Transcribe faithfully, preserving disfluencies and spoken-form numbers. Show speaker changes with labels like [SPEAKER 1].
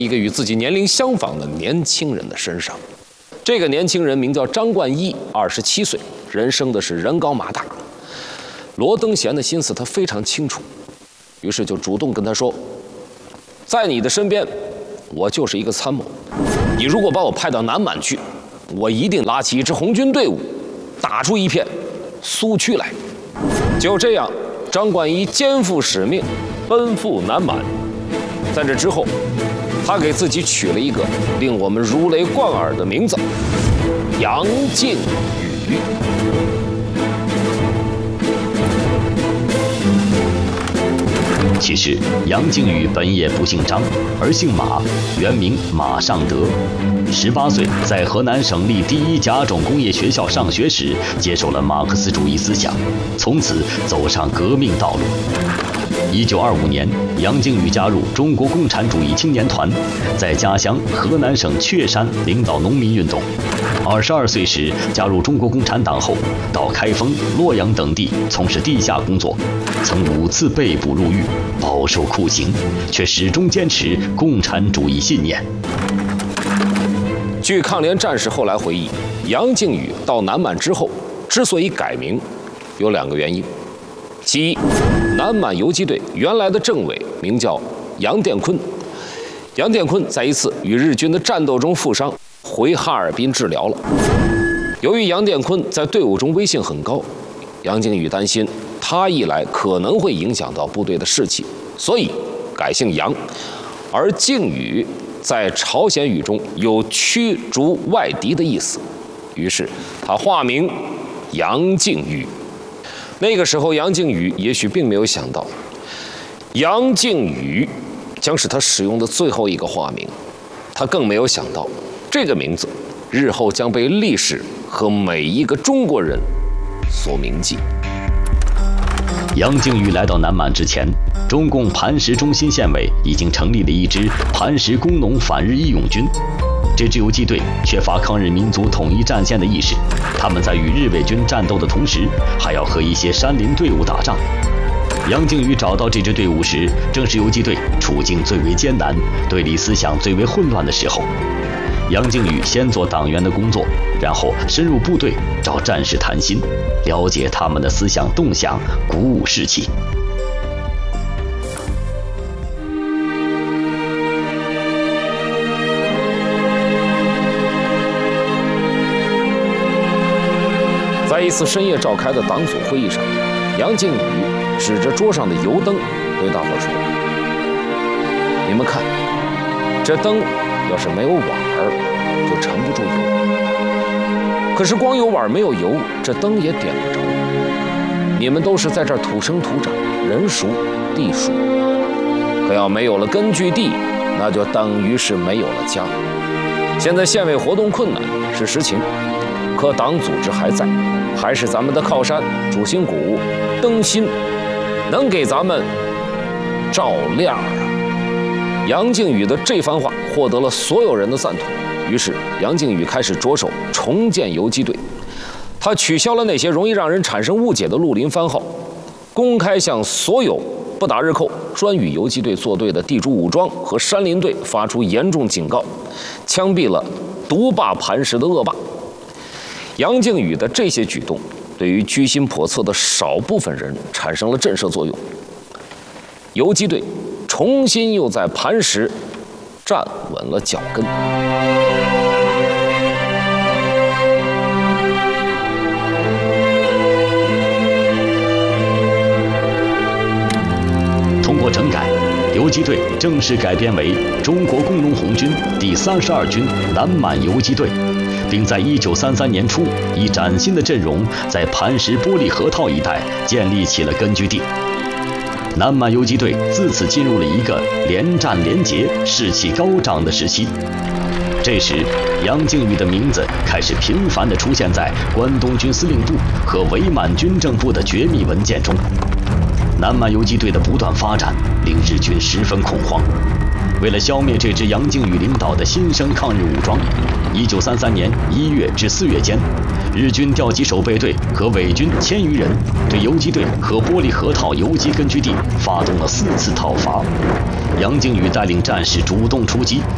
[SPEAKER 1] 一个与自己年龄相仿的年轻人的身上。这个年轻人名叫张冠一，二十七岁，人生的是人高马大。罗登贤的心思他非常清楚，于是就主动跟他说：“在你的身边，我就是一个参谋。你如果把我派到南满去，我一定拉起一支红军队伍，打出一片苏区来。”就这样，张冠一肩负使命，奔赴南满。在这之后，他给自己取了一个令我们如雷贯耳的名字——杨靖宇。
[SPEAKER 2] 其实，杨靖宇本也不姓张，而姓马，原名马尚德。十八岁，在河南省立第一甲种工业学校上学时，接受了马克思主义思想，从此走上革命道路。一九二五年，杨靖宇加入中国共产主义青年团，在家乡河南省确山领导农民运动。二十二岁时加入中国共产党后，到开封、洛阳等地从事地下工作，曾五次被捕入狱，饱受酷刑，却始终坚持共产主义信念。
[SPEAKER 1] 据抗联战士后来回忆，杨靖宇到南满之后，之所以改名，有两个原因。其一，南满游击队原来的政委名叫杨殿坤，杨殿坤在一次与日军的战斗中负伤，回哈尔滨治疗了。由于杨殿坤在队伍中威信很高，杨靖宇担心他一来可能会影响到部队的士气，所以改姓杨。而靖宇在朝鲜语中有驱逐外敌的意思，于是他化名杨靖宇。那个时候，杨靖宇也许并没有想到，杨靖宇将是他使用的最后一个化名。他更没有想到，这个名字日后将被历史和每一个中国人所铭记。
[SPEAKER 2] 杨靖宇来到南满之前，中共磐石中心县委已经成立了一支磐石工农反日义勇军。这支游击队缺乏抗日民族统一战线的意识，他们在与日伪军战斗的同时，还要和一些山林队伍打仗。杨靖宇找到这支队伍时，正是游击队处境最为艰难、队里思想最为混乱的时候。杨靖宇先做党员的工作，然后深入部队找战士谈心，了解他们的思想动向，鼓舞士气。
[SPEAKER 1] 在一次深夜召开的党组会议上，杨靖宇指着桌上的油灯对大伙说：“你们看，这灯要是没有碗儿，就盛不住油。可是光有碗没有油，这灯也点不着。你们都是在这儿土生土长，人熟地熟。可要没有了根据地，那就等于是没有了家。现在县委活动困难是实情，可党组织还在。”还是咱们的靠山、主心骨、灯芯，能给咱们照亮啊！杨靖宇的这番话获得了所有人的赞同，于是杨靖宇开始着手重建游击队。他取消了那些容易让人产生误解的绿林番号，公开向所有不打日寇、专与游击队作对的地主武装和山林队发出严重警告，枪毙了独霸磐石的恶霸。杨靖宇的这些举动，对于居心叵测的少部分人产生了震慑作用。游击队重新又在磐石站稳了脚跟。
[SPEAKER 2] 通过整改，游击队正式改编为中国工农红军第三十二军南满游击队。并在一九三三年初以崭新的阵容，在磐石玻璃河套一带建立起了根据地。南满游击队自此进入了一个连战连捷、士气高涨的时期。这时，杨靖宇的名字开始频繁地出现在关东军司令部和伪满军政部的绝密文件中。南满游击队的不断发展令日军十分恐慌。为了消灭这支杨靖宇领导的新生抗日武装，一九三三年一月至四月间，日军调集守备队和伪军千余人，对游击队和玻璃河套游击根据地发动了四次讨伐。杨靖宇带领战士主动出击，